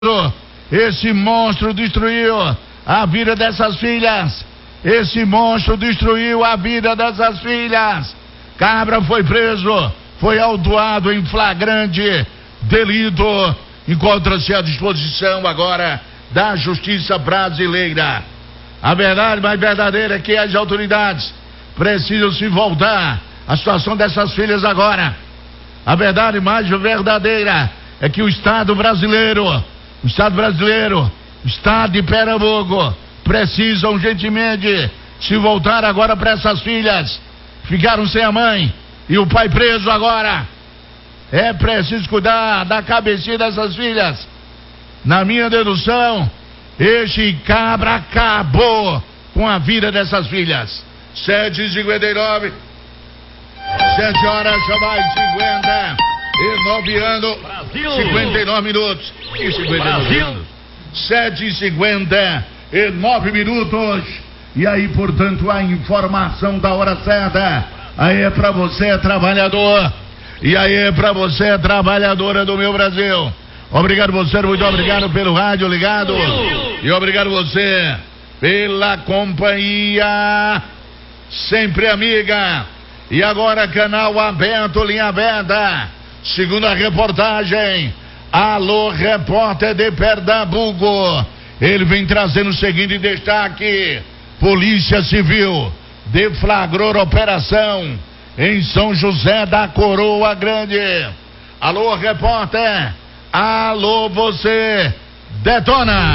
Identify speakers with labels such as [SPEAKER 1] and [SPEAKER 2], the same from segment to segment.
[SPEAKER 1] Esse monstro destruiu a vida dessas filhas. Esse monstro destruiu a vida dessas filhas. Cabra foi preso, foi autuado em flagrante delito. Encontra-se à disposição agora da justiça brasileira. A verdade mais verdadeira é que as autoridades precisam se voltar à situação dessas filhas agora. A verdade mais verdadeira é que o Estado brasileiro, o Estado de Pernambuco, precisa urgentemente se voltar agora para essas filhas. Ficaram sem a mãe e o pai preso agora. É preciso cuidar da cabecinha dessas filhas. Na minha dedução, este cabra acabou com a vida dessas filhas. 7h59, 7 horas, mais 59 anos, Brasil. 59 minutos e 59 anos. 7h59 minutos. E aí, portanto, a informação da hora certa. Aí é pra você, trabalhador. E aí é pra você, trabalhadora do meu Brasil. Obrigado você, muito obrigado pelo rádio ligado. E obrigado você pela companhia sempre amiga. E agora canal aberto, linha aberta. Segunda reportagem. Alô, repórter de Pernambuco. Ele vem trazendo o seguinte destaque: Polícia Civil deflagrou operação em São José da Coroa Grande. Alô, repórter. Alô, você. Detona.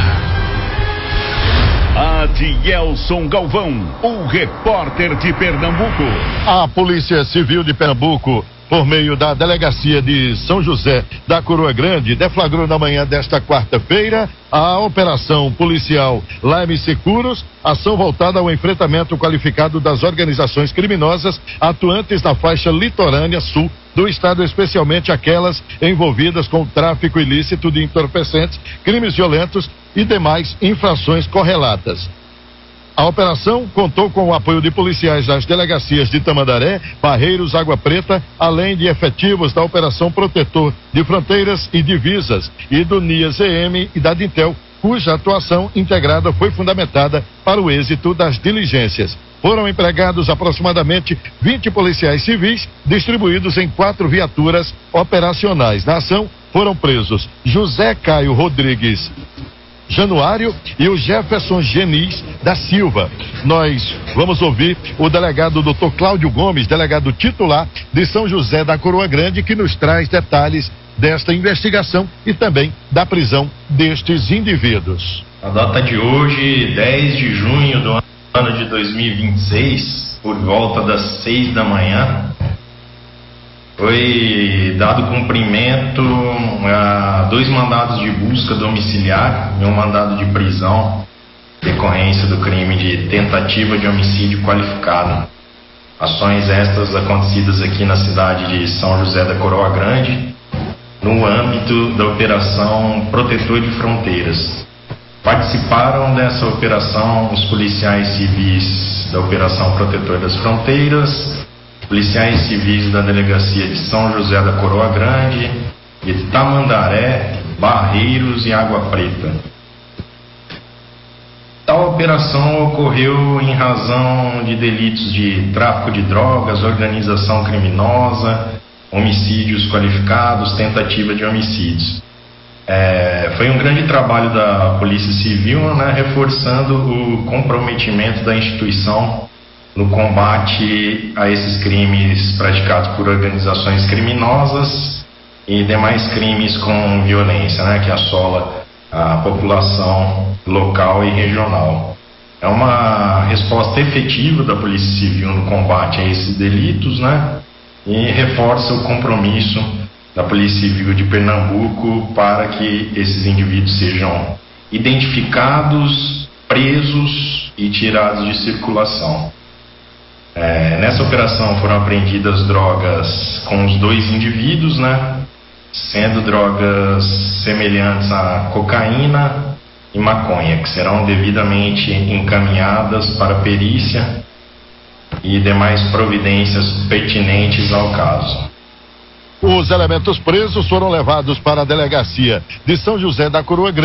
[SPEAKER 2] Adielson Galvão, o repórter de Pernambuco.
[SPEAKER 3] A Polícia Civil de Pernambuco, por meio da Delegacia de São José da Coroa Grande, deflagrou na manhã desta quarta-feira a Operação Policial Lime Seguros, ação voltada ao enfrentamento qualificado das organizações criminosas atuantes na faixa litorânea sul do estado, especialmente aquelas envolvidas com tráfico ilícito de entorpecentes, crimes violentos e demais infrações correlatas. A operação contou com o apoio de policiais das delegacias de Tamandaré, Barreiros, Água Preta, além de efetivos da Operação Protetor de Fronteiras e Divisas e do NIAS-EM e da Dintel, cuja atuação integrada foi fundamentada para o êxito das diligências. Foram empregados aproximadamente 20 policiais civis, distribuídos em 4 viaturas operacionais. Na ação foram presos José Caio Rodrigues Januário e o Jefferson Genis da Silva. Nós vamos ouvir o delegado Dr. Cláudio Gomes, delegado titular de São José da Coroa Grande, que nos traz detalhes desta investigação e também da prisão destes indivíduos.
[SPEAKER 4] A data de hoje, 10 de junho do ano de 2026, por volta das 6 da manhã, foi dado cumprimento a 2 mandados de busca domiciliar e um mandado de prisão decorrência do crime de tentativa de homicídio qualificado. Ações estas acontecidas aqui na cidade de São José da Coroa Grande, no âmbito da Operação Protetor de Fronteiras. Participaram dessa operação os policiais civis da Operação Protetor das Fronteiras, policiais civis da Delegacia de São José da Coroa Grande, de Tamandaré, Barreiros e Água Preta. Tal operação ocorreu em razão de delitos de tráfico de drogas, organização criminosa, homicídios qualificados, tentativa de homicídios. Foi um grande trabalho da Polícia Civil, reforçando o comprometimento da instituição no combate a esses crimes praticados por organizações criminosas e demais crimes com violência, que assola a população local e regional. É uma resposta efetiva da Polícia Civil no combate a esses delitos, e reforça o compromisso da Polícia Civil de Pernambuco para que esses indivíduos sejam identificados, presos e tirados de circulação. Nessa operação foram apreendidas drogas com os 2 indivíduos, sendo drogas semelhantes a cocaína e maconha, que serão devidamente encaminhadas para perícia e demais providências pertinentes ao caso.
[SPEAKER 3] Os elementos presos foram levados para a delegacia de São José da Coroa Grande.